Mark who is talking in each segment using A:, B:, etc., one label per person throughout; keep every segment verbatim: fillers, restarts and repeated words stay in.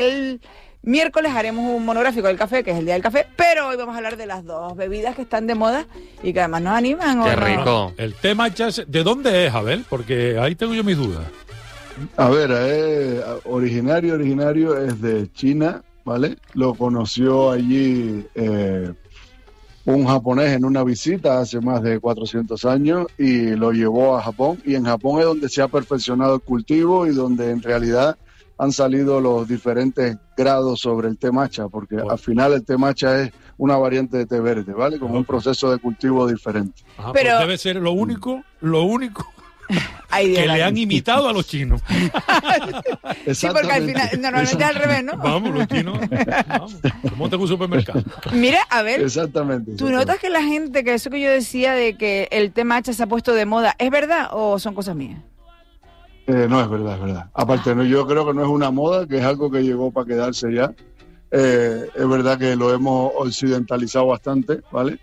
A: El miércoles haremos un monográfico del café, que es el día del café, pero hoy vamos a hablar de las dos bebidas que están de moda y que además nos animan.
B: Qué
A: ¿o no?
B: rico.
C: El té matcha, ¿de dónde es, Abel? Porque ahí tengo yo mis dudas.
D: A ver, eh, originario, originario es de China, ¿vale? Lo conoció allí eh, un japonés en una visita hace más de cuatrocientos años y lo llevó a Japón. Y en Japón es donde se ha perfeccionado el cultivo y donde en realidad han salido los diferentes grados sobre el té matcha, porque
C: Bueno.
D: al final el té matcha es una variante de té verde, ¿vale? Con un proceso de cultivo diferente.
C: Ajá,
A: Pero-
C: pero debe ser lo único, lo único
A: Ay,
C: que
A: Dios,
C: le
A: ay.
C: han imitado a los chinos.
A: Sí, porque al final, normalmente es al revés, ¿no?
C: Vamos, los chinos. Vamos, se montan en un supermercado.
A: Mira, a ver,
D: Exactamente.
A: ¿tú
D: exactamente.
A: notas que la gente, que eso que yo decía de que el té matcha se ha puesto de moda, ¿es verdad o son cosas mías?
D: Eh, no, es verdad, es verdad. Aparte, no, yo creo que no es una moda, que es algo que llegó para quedarse ya. Eh, es verdad que lo hemos occidentalizado bastante, ¿vale?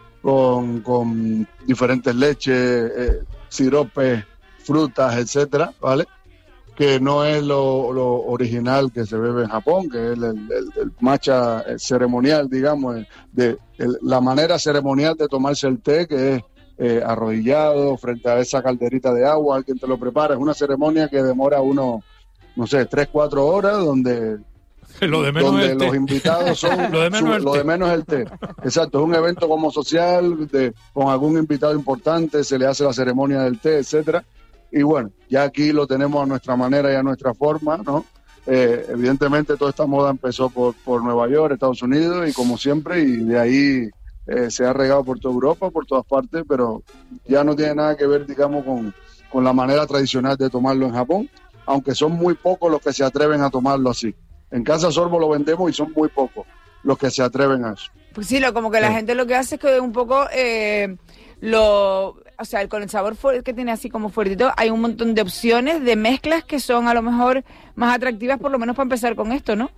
D: Con, con diferentes leches, eh, siropes, frutas, etcétera, ¿vale? Que no es lo, lo original que se bebe en Japón, que es el, el, el matcha ceremonial, digamos, de el, la manera ceremonial de tomarse el té, que es eh, arrodillado frente a esa calderita de agua, alguien te lo prepara. Es una ceremonia que demora unos, no sé, tres, cuatro horas, donde,
C: Lo de menos
D: donde
C: es el té.
D: los invitados son
C: Lo de menos
D: su-
C: es el
D: lo
C: té.
D: de menos es el té. Exacto, es un evento como social, de, con algún invitado importante, se le hace la ceremonia del té, etcétera. Y bueno, ya aquí lo tenemos a nuestra manera y a nuestra forma, ¿no? Eh, evidentemente toda esta moda empezó por, por Nueva York, Estados Unidos, y como siempre, y de ahí eh, se ha regado por toda Europa, por todas partes, pero ya no tiene nada que ver, digamos, con, con la manera tradicional de tomarlo en Japón, aunque son muy pocos los que se atreven a tomarlo así. En Casa Sorbo lo vendemos y son muy pocos los que se atreven a eso.
A: Pues sí, lo, como que la
D: Sí.
A: gente lo que hace es que un poco eh, lo... O sea, el- con el sabor fuerte que tiene así como fuertito, hay un montón de opciones, de mezclas que son a lo mejor más atractivas, por lo menos para empezar con esto, ¿no?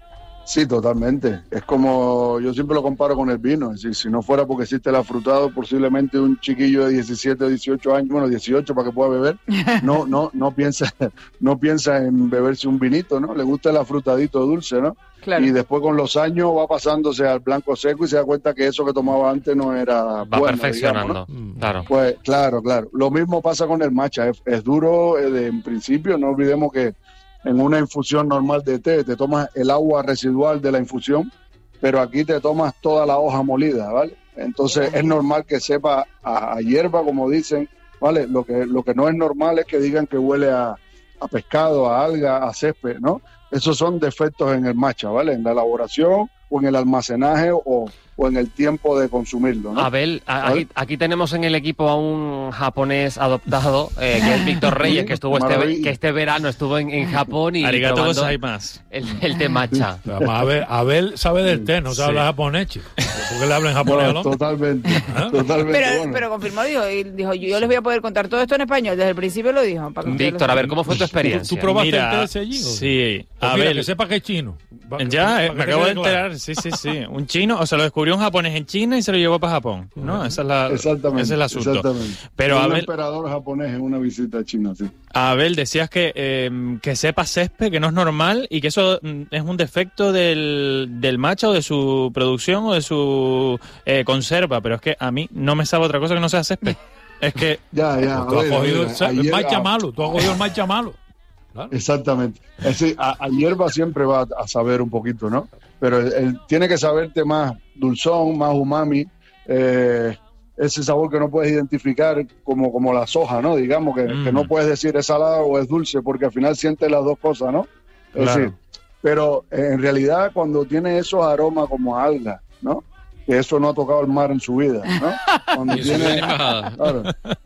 D: Sí, totalmente. Es como, yo siempre lo comparo con el vino. Es decir, si no fuera porque existe el afrutado, posiblemente un chiquillo de diecisiete o dieciocho años, bueno, dieciocho para que pueda beber, no, no, no piensa, no piensa en beberse un vinito, ¿no? Le gusta el afrutadito dulce, ¿no?
A: Claro.
D: Y después con los años va pasándose al blanco seco y se da cuenta que eso que tomaba antes no era
B: Va
D: bueno,
B: perfeccionando.
D: digamos, ¿no?
B: Claro.
D: Pues claro, claro. Lo mismo pasa con el matcha. Es, es duro eh, de- en principio. No olvidemos que en una infusión normal de té te tomas el agua residual de la infusión, pero aquí te tomas toda la hoja molida, ¿vale? Entonces es normal que sepa a, a hierba, como dicen, ¿vale? Lo que, lo que no es normal es que digan que huele a, a pescado, a alga, a césped, ¿no? Esos son defectos en el matcha, ¿vale? En la elaboración o en el almacenaje o, o en el tiempo de consumirlo, ¿no?
B: Abel, a-
D: ¿Vale?
B: aquí, aquí tenemos en el equipo a un japonés adoptado, eh, que es Víctor Reyes, que estuvo este, ve-
D: Maravilla.
B: que este verano estuvo en, en Japón y
E: Arigato
B: probando
E: gozaimasu.
B: el, el té matcha.
C: Además, Abel, Abel sabe del té, no se
E: Sí.
C: habla japonés, chico. ¿Por qué le habla en japonés al
D: No,
C: hombre?
D: totalmente,
C: ¿Ah?
D: totalmente.
A: Pero,
D: bueno.
A: pero confirmó, dijo, y dijo, yo, yo les voy a poder contar todo esto en español, desde el principio lo dijo. para que ustedes
B: Víctor,
A: lo
B: a ver,
A: sepan.
B: ¿cómo fue tu
C: ¿Tú,
B: experiencia?
C: tú probaste
E: Mira,
C: el té ese allí? o?
E: sí,
C: Pues mira,
E: Abel.
C: que sepa que es chino. Pa-
E: Ya,
C: para
E: eh,
C: que
E: me
C: te
E: acabo de
C: quede claro.
E: enterar, sí, sí, sí. Un chino, o sea, lo descubrió un japonés en China y se lo llevó para Japón, ¿no? Esa es la,
D: Exactamente.
E: ese es el asunto.
D: Exactamente.
E: Pero
D: un
E: Abel,
D: emperador japonés en una visita a China, sí.
E: Abel, decías que, eh, que sepa césped, que no es normal y que eso mm, es un defecto del, del matcha o de su producción o de su eh, conserva, pero es que a mí no me sabe otra cosa que no sea césped. Es que,
D: Ya, ya.
C: Tú
D: a
C: has
D: ver, a
C: cogido
D: ver,
C: el, sa- el
D: ayer-
C: matcha
D: a-
C: malo, tú has cogido el matcha malo. Claro.
D: Exactamente. Es decir, a, a hierba siempre va a saber un poquito, ¿no? Pero él, él tiene que saberte más dulzón, más umami, eh, ese sabor que no puedes identificar como, como la soja, ¿no? Digamos que,
E: Mm.
D: que no puedes decir es salado o es dulce, porque al final sientes las dos cosas, ¿no? Es
C: Claro.
D: decir, pero eh, en realidad cuando tiene esos aromas como a alga, ¿no? Que eso no ha tocado el mar en su vida, ¿no? Cuando tiene, claro,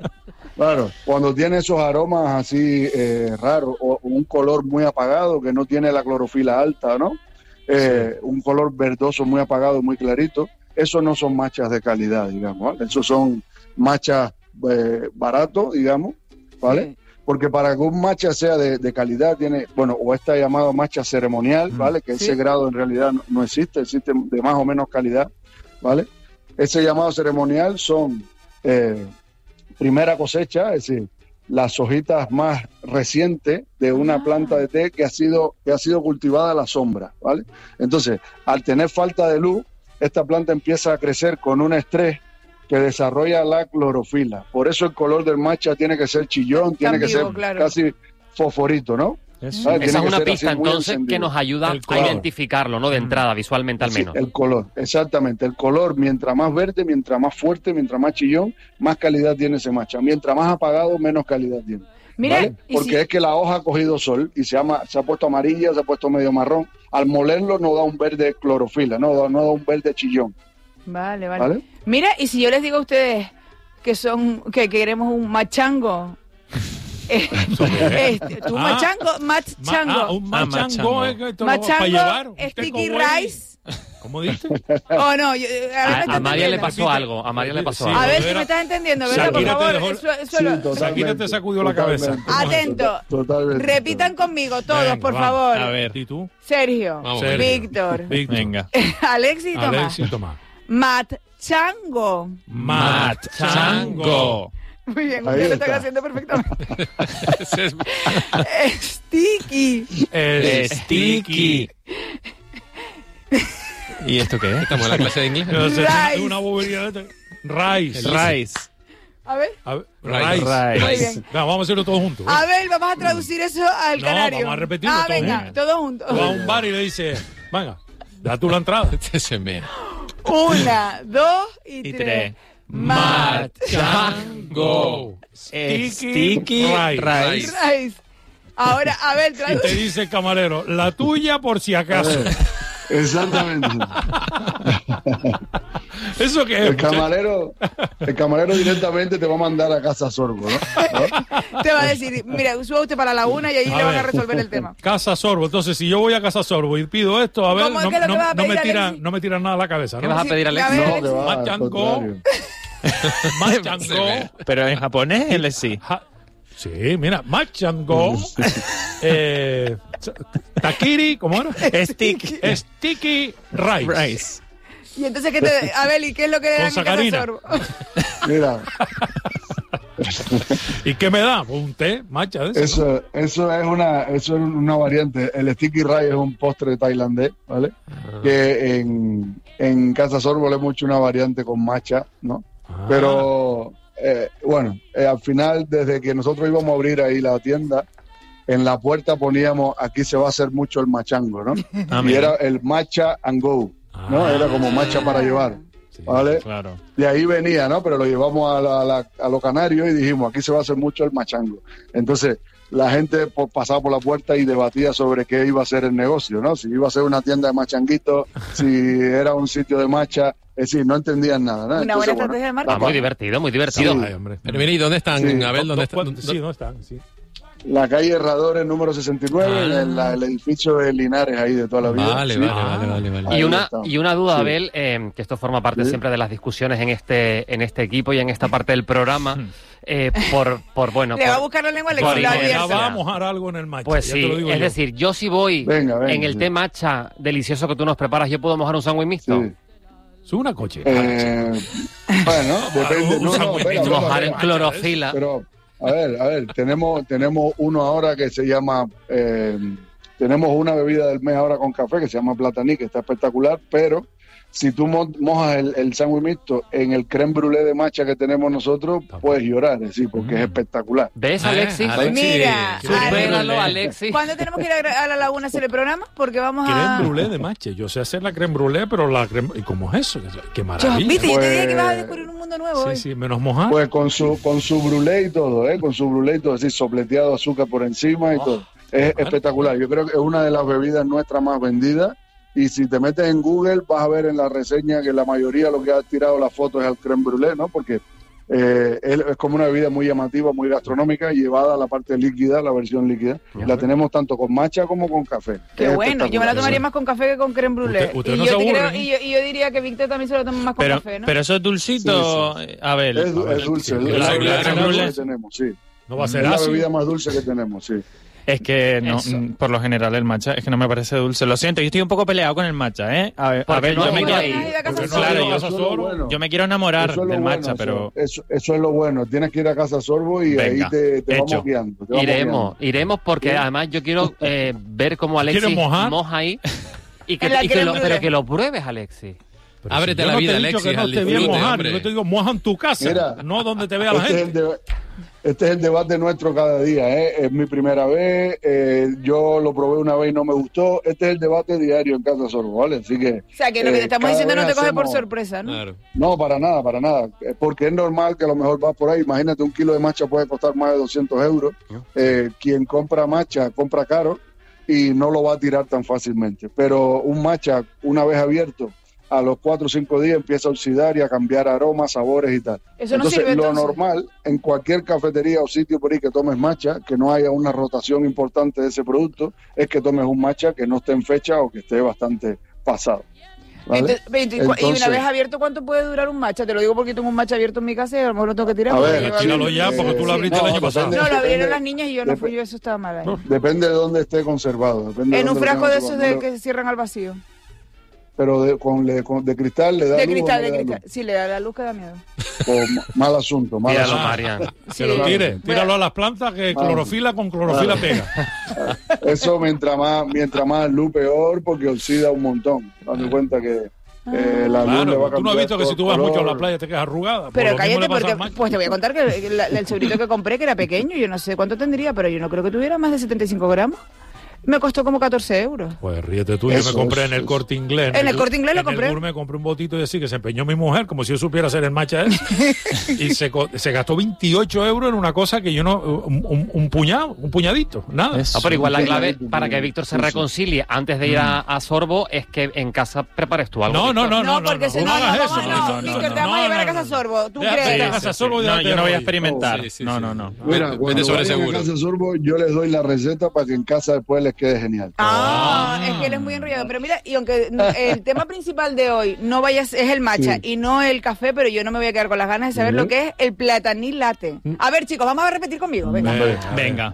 D: claro, cuando tiene esos aromas así eh, raros, o un color muy apagado que no tiene la clorofila alta, ¿no? Eh, un color verdoso muy apagado, muy clarito, esos no son matchas de calidad, digamos, ¿vale? Esos son matchas eh, baratos, digamos, ¿vale?
A: Sí.
D: Porque para que un matcha sea de, de calidad tiene, bueno, o está llamado matcha ceremonial, ¿vale? Que
A: Sí.
D: ese grado en realidad no, no existe, existe de más o menos calidad, ¿vale? Ese llamado ceremonial son eh, primera cosecha, es decir, las hojitas más recientes de una planta de té que ha sido que ha sido cultivada a la sombra, ¿vale? Entonces, al tener falta de luz, esta planta empieza a crecer con un estrés que desarrolla la clorofila. Por eso el color del matcha tiene que ser chillón, tiene que ser
A: claro.
D: casi fosforito, ¿no?
E: Eso.
D: ¿Sabes?
B: Esa es
D: Tiene que
B: una
D: ser
B: pista
D: así muy
B: entonces
D: encendido.
B: que nos ayuda
C: El
B: a
C: color.
B: identificarlo, ¿no? De entrada, visualmente al
D: Sí,
B: menos.
D: el color, exactamente. El color, mientras más verde, mientras más fuerte, mientras más chillón, más calidad tiene ese matcha. Mientras más apagado, menos calidad tiene.
A: Mira,
D: ¿vale?
A: y
D: Porque
A: si-
D: es que la hoja ha cogido sol y se, llama, se ha puesto amarilla, se ha puesto medio marrón. Al molerlo no da un verde clorofila, no da, no da un verde chillón.
A: Vale, vale,
D: ¿Vale?
A: Mira, y si yo les digo a ustedes que son, que queremos un machango. eh, este, ¿tú
C: Ah.
A: machango?
C: Ma-
A: Machango.
C: ah, un
E: Ah,
C: machango,
E: machango.
C: es que te lo vas para
A: machango,
C: llevar. un té
A: sticky
C: con huevo.
A: rice.
C: ¿Cómo dices?
A: Oh, no, yo, a, ver,
B: A,
A: ¿me
B: a
A: estás
B: María le
A: entendiendo?
B: pasó algo, a María le pasó
C: Sí.
B: algo.
A: A ver si
C: Era-
A: me estás entendiendo, ¿verdad? Por
C: Shakira te
A: favor,
C: dejó-
A: eso- solo-
D: Sí, totalmente.
C: Shakira te sacudió la cabeza.
D: Totalmente.
A: Atento.
D: Totalmente.
A: Repitan conmigo todos,
C: Venga,
A: por
C: va.
A: favor.
E: A ver.
C: ¿Y tú?
A: Sergio,
F: Vamos,
C: Sergio.
A: Víctor,
C: Víctor.
E: Venga.
A: Alexis y Tomás.
C: Alexis, Tomás.
A: Machango.
C: Machango.
A: Muy bien,
D: Ahí
A: ustedes lo
D: está.
A: están haciendo perfectamente.
F: Ese es-
A: Sticky.
C: Eh,
E: Sticky. ¿Y esto qué es?
F: Estamos en la clase de inglés.
C: No sé, es
A: Rice.
C: una bobería de este. Rice.
E: Rice.
A: A ver,
C: A ver,
F: Rice.
C: Rice.
E: Rice.
A: Muy bien.
C: Venga, vamos a hacerlo todos juntos.
A: a ver, vamos a traducir eso al
C: No,
A: canario.
C: vamos a repetirlo
A: Ah,
C: todo
A: venga,
C: juntos.
A: todos juntos.
C: Tú vas a un bar y le dices, venga, da tú la entrada.
F: Este se me...
A: Una, dos y,
E: Y
A: tres.
E: tres.
C: Machango.
E: Eh,
C: Sticky
E: Sticky
C: rice.
E: rice.
A: Rice. Ahora, a ver,
C: Y te
A: traduce.
C: dice el camarero, la tuya por si
D: A
C: acaso.
D: ver, exactamente.
C: ¿Eso qué es?
D: El
C: muchacho?
D: camarero, el camarero directamente te va a mandar a casa Sorbo, ¿no? ¿No?
A: Te va a decir, mira, suba usted para la laguna y allí
C: A
A: le van a
C: ver.
A: resolver el tema.
C: Casa Sorbo. Entonces, si yo voy a Casa Sorbo y pido esto, a ver,
A: ¿Cómo es
C: no,
A: que lo que
C: no-
A: vas a
C: no me
A: pedir,
C: tiran,
A: Alexis?
C: no me tiran nada a la cabeza,
B: ¿Qué
C: ¿no?
B: vas a pedir,
A: A
B: Alex?
A: ver,
D: No,
A: Alexis.
D: que va, al
C: Machango.
D: contrario.
C: Machango.
E: Pero en japonés él es sí.
C: Ja- Sí, mira, Machango. eh, Takiri, ¿cómo era?
E: Sticky.
C: Sticky rice.
E: Rice.
A: Y entonces, ¿qué te, Abel, ¿y qué es lo que le
C: Con
A: dan en casa
C: sacarina.
A: Sorbo?
D: Mira,
C: ¿Y qué me da? Pues un té, matcha de ese, ¿no?
D: eso, eso es una, eso es una variante. El sticky rice es un postre tailandés, ¿vale? Que en, en Casa Sorbo le hemos hecho una variante con matcha, ¿no?
C: Ah.
D: Pero eh, bueno, eh, al final, desde que nosotros íbamos a abrir ahí la tienda, en la puerta poníamos, aquí se va a hacer mucho el machango, ¿no?
E: Ah,
D: Y
E: mira.
D: era el matcha and go, ¿no?
C: Ah.
D: Era como matcha para llevar,
C: Sí,
D: ¿vale?
E: Claro.
D: De ahí venía, ¿no? Pero lo llevamos a, la- a, la- a los canarios y dijimos, aquí se va a hacer mucho el machango. Entonces, la gente por- pasaba por la puerta y debatía sobre qué iba a ser el negocio, ¿no? Si iba a ser una tienda de machanguitos, si era un sitio de matcha, es decir, no entendían nada, ¿no?
A: Una
D: Entonces,
A: buena
D: bueno,
A: estrategia de
B: Ah,
A: marketing.
B: muy divertido, muy divertido.
D: Sí.
C: Ay, hombre.
F: Pero mira, ¿y dónde están,
D: Sí.
F: Abel? ¿Dónde
C: ¿Dó-
F: están?
C: dó- Sí, no están, sí.
D: la calle Herradores número sesenta y nueve,
F: Ah.
D: en el, la- el edificio de Linares ahí de toda la vida.
F: Vale,
D: Sí.
F: vale,
C: Ah.
F: vale, vale, vale.
D: Ahí
B: Y una,
D: estamos.
B: y una duda,
D: Sí.
B: Abel, eh, que esto forma parte
D: Sí.
B: siempre de las discusiones en este, en este equipo y en esta parte del programa, eh, por, por, bueno,
A: Le va a
B: por-
A: buscar la lengua al
B: por
A: Alexis, lo
B: inercia.
C: Ya
A: advierto.
C: va a mojar algo en el matcha.
B: Pues
C: ya
B: sí,
C: te lo digo
B: es
C: yo.
B: decir, yo si voy
D: Venga, venga,
B: en el
D: sí.
B: té matcha delicioso que tú nos preparas, ¿yo puedo mojar un sándwich mixto?
D: Sí.
C: Sube una coche.
D: Eh, bueno, depende.
C: un
D: No, no,
C: sándwich
D: espera,
C: mixto,
D: espera,
B: Mojar en
D: espera.
B: clorofila.
D: Pero, a ver, a ver, tenemos, tenemos uno ahora que se llama, eh, tenemos una bebida del mes ahora con café que se llama Plataní, que está espectacular, pero si tú mo- mojas el, el sándwich mixto en el crème brûlée de matcha que tenemos nosotros, puedes llorar, es decir, porque
C: Mm.
D: es espectacular.
B: ¿Ves,
F: Ah,
B: Alexis?
F: Alexis.
A: Mira,
B: Supéralo,
A: Ale-
B: Alexis.
A: ¿Cuándo tenemos que ir a, gra- a la laguna a hacer el programa? Porque vamos a...
C: Crème brûlée de matcha. Yo sé hacer la crème brûlée, pero la crème... ¿Y cómo es eso? Qué
A: Yo,
C: maravilla.
A: ¿viste? Yo te dije que
D: Pues-
A: ibas a descubrir un mundo nuevo hoy.
C: Sí, sí, menos mojar.
D: Pues con su, con su brûlée y todo, ¿eh? Con su brûlée y todo, así, sopleteado azúcar por encima y todo. Es
C: bueno.
D: espectacular. Yo creo que es una de las bebidas nuestras más vendidas. Y si te metes en Google, vas a ver en la reseña que la mayoría lo que ha tirado la foto es al crème brûlée, ¿no? Porque eh, es, es como una bebida muy llamativa, muy gastronómica, llevada a la parte líquida, la versión líquida.
B: Ya.
D: La tenemos tanto con matcha como con café.
A: Qué
D: Es
A: bueno, yo me la
D: espectacular.
A: tomaría más con café que con crème brûlée.
C: Usted- usted
A: y,
C: no
A: yo
C: se
A: te
C: aburre,
A: creo-
C: ¿eh?
A: y, yo, y yo diría que Víctor también se lo toma más con
E: Pero,
A: café, ¿no?
E: pero eso es dulcito,
D: Sí,
E: eh, Abel.
D: Es, du-
C: A ver,
D: es dulce,
C: sí,
D: es la
F: claro,
D: bebida
F: claro,
D: más dulce
E: brûlée.
D: que tenemos, sí.
C: No va a
D: Es
C: ser
D: la
C: ácido.
D: bebida más dulce que tenemos, sí.
E: Es que no,
B: Eso.
E: mm, por lo general el matcha es que no me parece dulce. Lo siento, yo estoy un poco peleado con el matcha, ¿eh? A ver, a
B: Porque
E: ver
B: no
E: yo,
B: has
E: me
B: ido
E: quiero,
B: ahí.
A: ¿No has ido a Casa
C: Porque no
A: Sorbo?
C: has ido a
E: Claro,
C: Casa
D: Eso es lo
C: Sorbo.
D: bueno.
E: yo me quiero enamorar
D: Eso es lo
E: del
D: bueno,
E: matcha,
D: eso-
E: pero...
D: Eso, eso es lo bueno. Tienes que ir a Casa Sorbo y
E: Venga,
D: ahí te, te
E: hecho.
D: vamos guiando. te vamos
B: Iremos,
D: guiando.
B: iremos porque
D: ¿Sí?
B: además yo quiero eh, ver cómo
C: ¿Quieres
B: Alexis
C: mojar?
B: moja ahí y que,
A: En la
B: y que
A: crème
B: lo,
A: brûlée.
B: pero que lo pruebes, Alexis.
C: Pero
F: Ábrete
C: yo
F: la
C: no
F: vida,
C: te he dicho
F: Alexis,
C: que no
F: al
C: te voy a
F: disfrute,
C: mojar,
F: hombre.
C: yo te digo, moja en tu casa,
D: Mira,
C: no donde te vea la
D: Este es, el
C: gente.
D: deba- este es el debate nuestro cada día. ¿eh? Es mi primera vez. eh, yo lo probé una vez y no me gustó. Este es el debate diario en Casa Sorbo, ¿vale? Así que.
A: O sea, que lo que te
D: eh,
A: estamos
D: cada
A: diciendo no
D: vez
A: te coge por
D: hacemos-
A: sorpresa, ¿no?
F: Claro.
D: No, para nada, para nada. Eh, Porque es normal que a lo mejor vas por ahí. Imagínate, un kilo de matcha puede costar más de doscientos euros. Eh, quien compra matcha compra caro y no lo va a tirar tan fácilmente. Pero un matcha, una vez abierto, a los cuatro o cinco días empieza a oxidar y a cambiar aromas, sabores y tal.
A: Eso no
D: entonces,
A: sirve,
D: lo
A: entonces.
D: normal en cualquier cafetería o sitio por ahí que tomes matcha, que no haya una rotación importante de ese producto, es que tomes un matcha que no esté en fecha o que esté bastante pasado. ¿vale?
A: Entonces, pero, ¿y cu- y una
D: Entonces-
A: vez abierto, ¿cuánto puede durar un matcha? Te lo digo porque tengo un matcha abierto en mi casa y a lo mejor lo tengo que tirar.
D: A
A: porque
D: ver,
A: lleva
C: tíralo
A: bien.
C: ya, porque tú lo
A: Sí.
C: abriste el año pasado.
A: No, lo abrieron
D: Depende-
A: las niñas y yo no
D: dep-
A: fui yo, eso estaba mal ahí.
D: Depende de dónde esté conservado. depende
A: En un
D: dónde lo
A: frasco de
D: tengas
A: esos
D: conservado.
A: de que se cierran al vacío.
D: Pero de, con, le- con- de cristal le da
A: De
D: luz o
A: cristal,
D: no
A: de
D: le da
A: cristal. Sí, le da la luz que da miedo.
D: luz? O ma- mal asunto, mal
B: Tíralo,
D: asunto.
B: Marian.
C: Que lo tire,
A: Bueno.
C: tíralo a las plantas que
D: Vamos.
C: clorofila con clorofila
D: Vale.
C: pega.
D: Eso mientras más, mientras más luz peor porque oxida un montón. Date cuenta que eh, la luz
C: Claro,
D: le va a
C: pero tú no has
D: cambiar
C: visto que
D: todo
C: si tú
D: el
C: vas mucho a la
D: color.
C: playa te quedas arrugada.
A: Pero
C: Pues lo mismo
A: cállate
C: le pasa
A: porque,
C: al matcha.
A: pues te voy a contar que la- el sobrito que compré, que era pequeño, yo no sé cuánto tendría, pero yo no creo que tuviera más de setenta y cinco gramos. Me costó como catorce euros.
C: Pues ríete tú, yo
D: Eso,
C: me compré
D: eso,
C: en el
D: eso.
C: Corte Inglés.
A: En el Corte Inglés lo
C: en
A: compré.
C: el Gourmet compré un botito y así que se empeñó mi mujer como si yo supiera hacer el matcha ese. Y se, co- se gastó veintiocho euros en una cosa que yo no... Un, un- un puñado, un puñadito, nada.
E: Eso.
B: Ah, pero igual la
D: Sí,
B: clave
D: sí,
B: para
D: sí,
B: que Víctor se
D: sí, sí.
B: reconcilie antes de ir a, a Sorbo es que en casa prepares tú algo.
C: No, no,
B: Víctor.
C: no,
A: No, porque si no,
C: hagas
A: no,
C: eso.
A: vamos, no, Víctor, te vamos a llevar a Casa Sorbo. ¿Tú
C: Déjate
A: crees?
C: ir a Casa Sorbo y
E: No,
C: déjate
E: yo no voy a
C: rollo.
E: experimentar.
F: Sí, sí,
E: no,
F: sí.
E: no, no.
D: Mira,
F: Vete
D: cuando
F: sobre
D: vayan a
F: seguro.
D: Casa Sorbo, yo les doy la receta para que en casa después les quede genial.
A: Ah, es que él es muy enrollado. Pero mira, y aunque no- el tema principal de hoy no vayas es el matcha
D: Sí.
A: y no el café, pero yo no me voy a quedar con las ganas de saber
D: Ujú.
A: lo que es el platanil latte. A ver, chicos, vamos a repetir conmigo. Venga.
C: Venga.
E: Venga.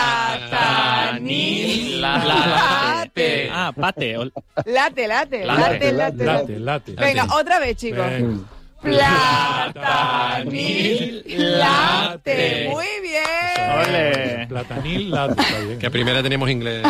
A: Platanil latte.
E: Ah, pate. ol-
A: Late, late,
B: Late,
A: late,
C: Late,
A: late. late.
C: late.
A: Venga, otra vez, chicos.
C: Venga.
A: Platanil latte. Muy bien.
E: Ole.
C: Platanil latte, está bien.
F: Que a primera teníamos inglés.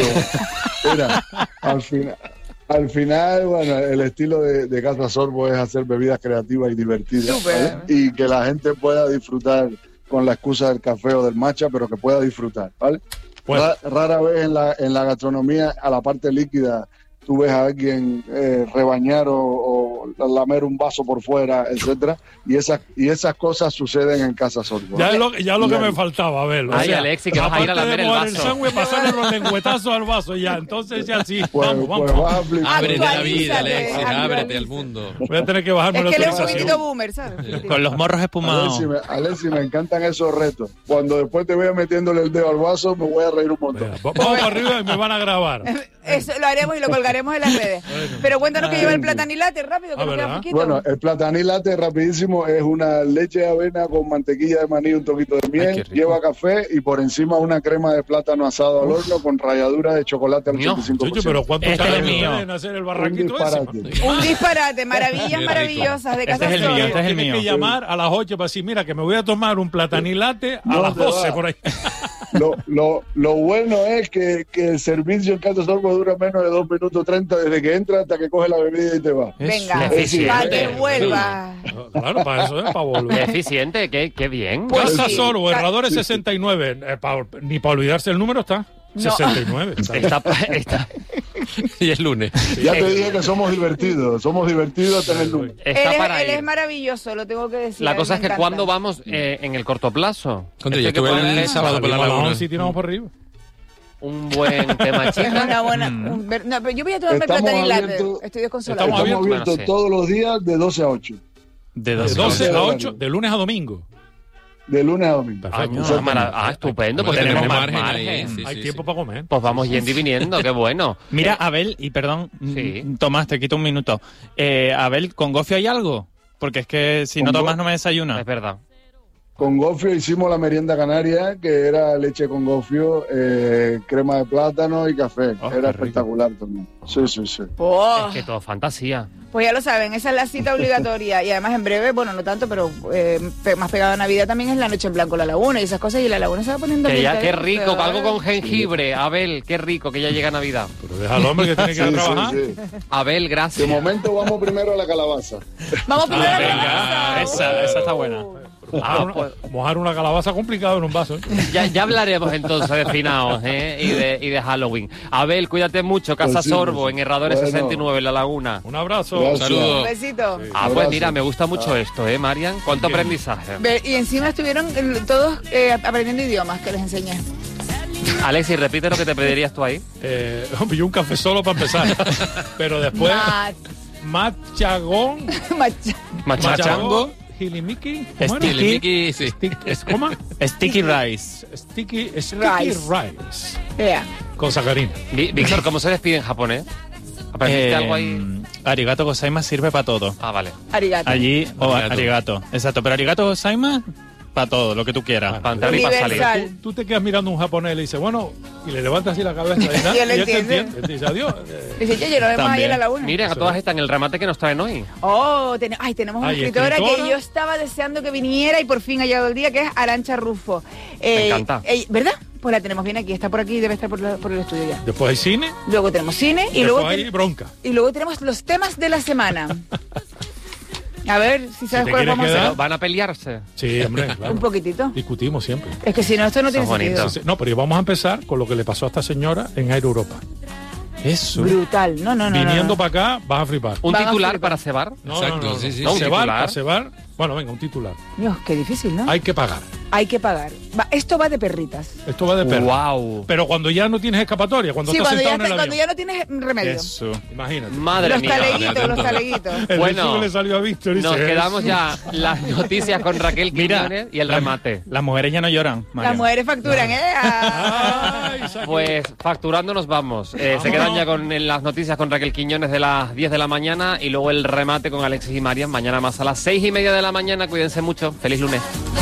D: Mira, al final, al final, bueno, el estilo de, de Casa Sorbo es hacer bebidas creativas y divertidas,
A: Súper.
D: ¿vale? Y que la gente pueda disfrutar con la excusa del café o del matcha, pero que pueda disfrutar, ¿vale?
C: Pues-
D: Ra- rara vez en la, en la gastronomía, a la parte líquida, tú ves a alguien eh, rebañar o, o lamer un vaso por fuera, etcétera, y esas y esas cosas suceden en Casa Sorbo.
C: Ya es lo, ya es lo que
D: Ya.
C: me faltaba, a ver. o
B: Ay,
C: sea,
B: Alexi, que vas a ir a
C: aparte de
B: lamer el
C: mojar
B: vaso.
C: sándwich, pasarle los lengüetazos al vaso ya. Entonces ya sí,
D: Pues,
C: vamos,
D: pues
C: vamos.
D: vas a flipar.
F: Ábrete la vida,
A: Actualízate,
F: Alexis. Ábrete
A: actualízate.
F: al mundo.
C: Voy a tener que bajarme
A: Es
C: la
A: que él es un
C: autorización.
A: poquitito boomer, ¿sabes?
E: Con los morros espumados.
D: Alexi, me, Alexi, me encantan esos retos. Cuando después te vea metiéndole el dedo al vaso, me voy a reír un montón.
C: Venga, va- Vamos para arriba y me van a grabar.
A: Eso lo haremos y lo colgaremos en las redes. Pero cuéntanos que lleva el platanilate rápido, que
C: Ah,
A: nos queda
C: ¿verdad?
A: poquito.
D: Bueno, el platanil latte rapidísimo es una leche de avena con mantequilla de maní, un poquito de
B: Ay,
D: miel,
B: qué rico.
D: lleva café y por encima una crema de plátano asado al horno con ralladura de chocolate al
B: Mío.
D: ochenta y cinco por
C: Chucho,
D: ciento.
C: pero ¿cuántos
E: Este es el
C: años
E: mío.
C: deben hacer el
D: Un
C: barraquito
D: disparate.
C: ese?
A: Un disparate, maravillas
F: Qué rico.
A: maravillosas de
E: Este
A: Casa
E: es el mío,
A: Sorbo.
E: este es el
C: Tienes
E: mío.
C: que llamar a las ocho para decir, mira, que me voy a tomar un platanilate a
D: No,
C: las
D: te
C: doce
D: va.
C: por ahí.
D: Lo, lo, lo bueno es que, que el servicio en Casa Sorbo dura menos de dos minutos treinta desde que entra hasta que coge la bebida y te va.
A: Venga,
B: Eficiente.
A: para que vuelva.
C: Claro, para eso es, para
B: Qué
C: volver.
B: eficiente, qué, qué bien.
A: Pues
C: Casa
A: sí.
C: Sorbo,
A: Ca-
C: Herradores sesenta y nueve. Eh, pa- ni para olvidarse el número está.
A: No.
C: sesenta y nueve. está bien.
B: Está, está,
F: Y es lunes.
D: Ya te dije que somos divertidos, somos divertidos hasta en el número.
B: está
A: Él,
B: para
A: es, él
B: ir.
A: es maravilloso, lo tengo que decir.
B: La
A: a mí
B: cosa
A: me
B: es que
A: encanta.
B: cuando vamos eh, en el corto plazo.
F: Contra,
B: Esto
F: yo
B: hay que
F: estuve el
B: ponerle
F: sábado por la
C: Salimos a las
F: laguna.
C: once y tiramos para arriba.
B: un buen tema chica.
A: Una buena.
E: Mm.
A: un ver- no, pero yo voy a tomarme
D: Estamos
A: platanil latte.
D: abiertos-
A: Estoy desconsolado.
C: Estamos
D: Estamos
C: abiertos.
D: abiertos
B: Bueno, sí.
D: todos los días de doce a ocho,
E: De
C: De
E: dos.
C: doce a
D: horario.
C: ocho, de lunes a domingo.
D: de lunes a domingo.
B: Ay,
C: Perfecto.
B: no, mara- ah, estupendo, pues
F: Bueno,
B: tenemos
F: tenemos
B: más
F: margen ahí,
B: margen.
F: sí.
C: Hay tiempo para comer.
B: Pues vamos yendo y viniendo, qué bueno.
E: Mira, Abel, y perdón,
B: Sí.
E: mm, Tomás, te quito un minuto. Eh, Abel, ¿con gofio hay algo? Porque es que si no
D: ¿Con
E: tomas
D: go-
E: no me desayunas.
B: Es verdad.
D: con gofio hicimos la merienda canaria, que era leche con gofio, eh, crema de plátano y café.
E: Oh,
D: era espectacular también. Sí, sí, sí.
A: Oh.
B: Es que todo fantasía.
A: Pues ya lo saben, esa es la cita obligatoria. Y además en breve, bueno, no tanto, pero eh, pe- más pegado a Navidad también es la noche en blanco, la laguna y esas cosas. Y la laguna se va poniendo
B: Que ya,
A: bien,
B: qué
A: ¿eh?
B: rico,
A: Pero,
B: algo con jengibre. Abel, qué rico, que ya llega Navidad.
C: Pero deja al hombre que tiene que ir a
D: Sí,
C: trabajar.
D: sí, sí.
B: Abel,
D: De
B: gracias.
D: momento vamos primero a la calabaza.
A: Vamos primero
E: Ah,
A: a la
E: venga,
A: calabaza.
E: esa, esa está buena.
C: Mojar, una,
B: pues.
C: mojar una calabaza complicado en un vaso. ¿eh?
B: Ya, ya hablaremos entonces de finaos ¿eh? y, de, y de Halloween. Abel, cuídate mucho, Casa
D: Pues sí,
B: Sorbo,
D: pues sí.
B: en Herradores
D: Bueno.
B: sesenta y nueve, en La Laguna.
C: Un abrazo.
D: Gracias.
A: Un
F: Saludos.
A: besito.
B: Ah, pues
D: Abrazo.
B: mira, me gusta mucho esto, ¿eh, Marian? ¿Cuánto
C: Bien.
B: aprendizaje?
A: Ve- Y encima estuvieron eh, todos eh, aprendiendo idiomas que les enseñé.
B: Alexis, repite lo que te pedirías tú ahí.
C: Eh, hombre, y un café solo para empezar. Pero después,
A: Ma-
C: machagón,
A: macha-
B: Machacha.
C: machagón, gilimiki, ¿cómo era?
E: Sticky.
F: Miki, sí.
C: Es- ¿Cómo?
E: Sticky rice.
C: Sticky, sticky
A: Rice.
C: rice.
A: Yeah.
C: Con sacarina.
B: Vi- Víctor, ¿cómo se despide en japonés? ¿Aprendiste
E: Eh,
B: algo ahí?
E: Arigato gozaima sirve para todo.
B: Ah, vale.
A: Arigato.
E: Allí, o
F: Arigato.
E: arigato. Exacto, pero arigato gozaima para todo, lo que tú quieras.
B: Para entrar y para salir.
A: Universal.
C: Tú, tú te quedas mirando a un japonés y le dices, bueno, y le levantas así la cabeza y, nada,
A: Y él
C: y él te
A: entiende.
C: entiende. Él te dice, adiós. Eh,
A: Dice, yo, yo nos vemos ahí
E: También.
A: en la laguna.
B: Miren, a todas estas en el remate que nos traen hoy.
A: Oh, ten- ay, tenemos una
C: Ay,
A: escritora,
C: ¿escritora?
A: que yo estaba deseando que viniera y por fin ha llegado el día, que es Arantxa Rufo.
B: Me encanta.
A: eh, ¿Verdad? Pues la tenemos bien aquí, está por aquí, debe estar por, la- por el estudio ya.
C: Después hay cine,
A: Luego tenemos cine y
C: y
A: luego,
C: después hay
A: ten-
C: bronca.
A: y luego tenemos los temas de la semana. A ver si sabes
C: te
A: cuál
C: quieres
A: vamos a
C: quedar-
A: hacer.
B: ¿Van a pelearse?
C: Sí, hombre, claro.
A: Un poquitito.
C: Discutimos siempre.
A: Es que si no, esto no tiene
B: Eso es
A: sentido.
B: bonito.
C: Sí, no, pero vamos a empezar con lo que le pasó a esta señora en Air Europa.
E: Eso.
A: Brutal. No, no, no. no,
C: Viniendo
A: no.
C: para acá, vas a flipar.
B: ¿Un
A: Van a
B: titular
A: flipar.
B: para cebar?
C: No,
F: Exacto,
C: no, no, no.
F: sí, sí,
B: No, un
C: Cebar,
B: titular.
C: para cebar. Bueno, venga, un titular.
A: Dios, qué difícil, ¿no?
C: Hay que pagar.
A: Hay que pagar. Va, esto va de perritas.
C: Esto va de perro.
B: ¡Wow!
C: Pero cuando ya no tienes escapatoria, cuando
A: Sí,
C: estás
A: cuando ya,
C: sentado en
A: está-
C: el
A: cuando
C: avión.
A: ya no tienes remedio.
E: Eso.
C: Imagínate.
B: Madre
A: Los
B: mía.
A: taleguitos, los taleguitos.
C: El
B: Bueno,
C: beso que le salió a Víctor y
B: Nos
C: dice,
B: quedamos ya las noticias con Raquel
E: Mira,
B: Quiñones y el
E: la-
B: remate.
E: Las mujeres ya no lloran.
A: Las
E: Marian.
A: mujeres facturan, ¿eh? Ah.
C: Ay, saque.
B: Pues facturando nos vamos. Eh, se quedan ya con en las noticias con Raquel Quiñones de las diez de la mañana y luego el remate con Alexis y Marian mañana más a las seis y media de la mañana. Cuídense mucho. Feliz lunes.